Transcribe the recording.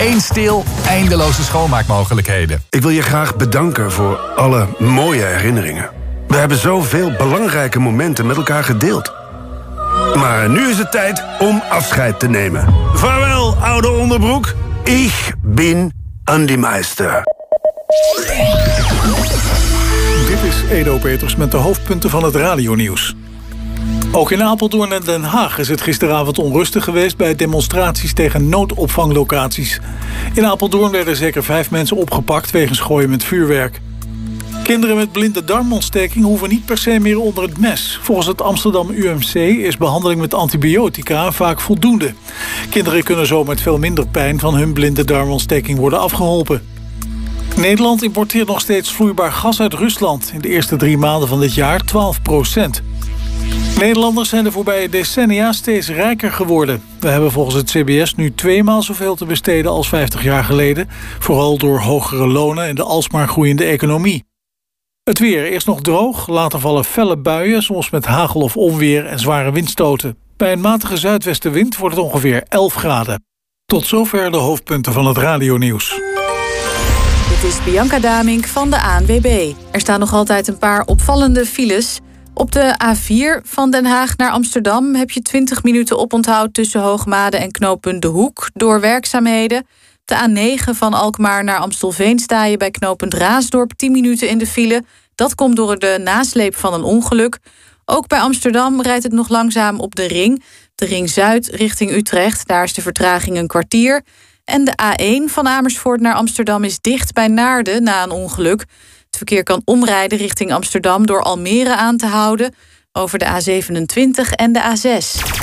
Eén stil, eindeloze schoonmaakmogelijkheden. Ik wil je graag bedanken voor alle mooie herinneringen. We hebben zoveel belangrijke momenten met elkaar gedeeld. Maar nu is het tijd om afscheid te nemen. Vaarwel, oude onderbroek. Ik ben Andy Meister. Dit is Edo Peters met de hoofdpunten van het radionieuws. Ook in Apeldoorn en Den Haag is het gisteravond onrustig geweest bij demonstraties tegen noodopvanglocaties. In Apeldoorn werden zeker 5 mensen opgepakt wegens gooien met vuurwerk. Kinderen met blinde darmontsteking hoeven niet per se meer onder het mes. Volgens het Amsterdam UMC is behandeling met antibiotica vaak voldoende. Kinderen kunnen zo met veel minder pijn van hun blinde darmontsteking worden afgeholpen. Nederland importeert nog steeds vloeibaar gas uit Rusland. In de eerste 3 maanden van dit jaar 12%. Nederlanders zijn de voorbije decennia steeds rijker geworden. We hebben volgens het CBS nu 2 maal zoveel te besteden als 50 jaar geleden. Vooral door hogere lonen en de alsmaar groeiende economie. Het weer, eerst nog droog, later vallen felle buien, soms met hagel of onweer en zware windstoten. Bij een matige zuidwestenwind wordt het ongeveer 11 graden. Tot zover de hoofdpunten van het radionieuws. Dit is Bianca Damink van de ANWB. Er staan nog altijd een paar opvallende files. Op de A4 van Den Haag naar Amsterdam heb je 20 minuten oponthoud tussen Hoogmade en knooppunt De Hoek door werkzaamheden. De A9 van Alkmaar naar Amstelveen sta je bij knooppunt Raasdorp 10 minuten in de file. Dat komt door de nasleep van een ongeluk. Ook bij Amsterdam rijdt het nog langzaam op de Ring. De Ring Zuid richting Utrecht, daar is de vertraging een kwartier. En de A1 van Amersfoort naar Amsterdam is dicht bij Naarden na een ongeluk. Het verkeer kan omrijden richting Amsterdam door Almere aan te houden over de A27 en de A6.